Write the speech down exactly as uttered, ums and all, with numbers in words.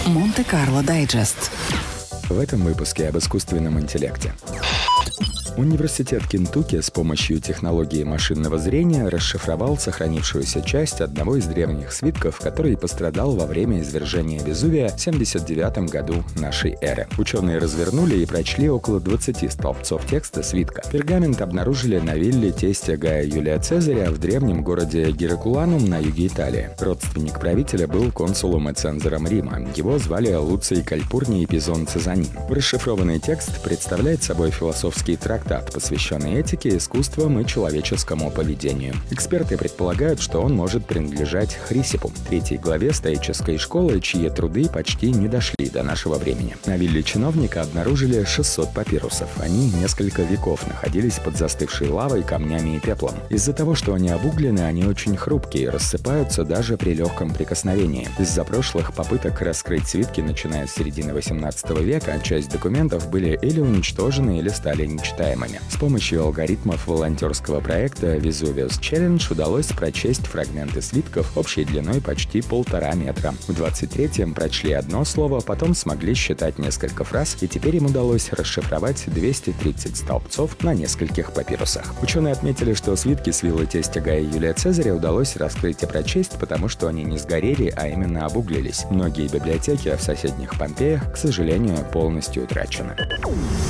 Монте-Карло Дайджест. В этом выпуске об искусственном интеллекте. Университет Кентукки с помощью технологии машинного зрения расшифровал сохранившуюся часть одного из древних свитков, который пострадал во время извержения Везувия в семьдесят девятом году нашей эры. Ученые развернули и прочли около двадцати столбцов текста свитка. Пергамент обнаружили на вилле тестя Гая Юлия Цезаря в древнем городе Геракуланум на юге Италии. Родственник правителя был консулом и цензором Рима. Его звали Луций Кальпурний Пизон Цезанин. Расшифрованный текст представляет собой философский трактат, посвященный этике, искусствам и человеческому поведению. Эксперты предполагают, что он может принадлежать Хрисипу, третьей главе стоической школы, чьи труды почти не дошли до нашего времени. На вилле чиновника обнаружили шестьсот папирусов. Они несколько веков находились под застывшей лавой, камнями и пеплом. Из-за того, что они обуглены, они очень хрупкие и рассыпаются даже при легком прикосновении. Из-за прошлых попыток раскрыть свитки, начиная с середины восемнадцатого века, часть документов были или уничтожены, или стали нечитаемыми. С помощью алгоритмов волонтерского проекта Vesuvius Challenge удалось прочесть фрагменты свитков общей длиной почти полтора метра. В двадцать третьем прочли одно слово, потом смогли считать несколько фраз, и теперь им удалось расшифровать двести тридцать столбцов на нескольких папирусах. Ученые отметили, что свитки с виллы тестя Гая Юлия Цезаря удалось раскрыть и прочесть, потому что они не сгорели, а именно обуглились. Многие библиотеки в соседних Помпеях, к сожалению, полностью утрачены.